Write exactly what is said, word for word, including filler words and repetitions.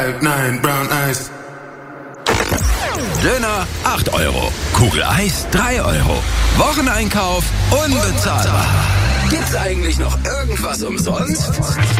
Nine brown eyes. Döner acht Euro. Kugel Eis drei Euro. Wocheneinkauf unbezahlbar. Gibt's eigentlich noch irgendwas umsonst?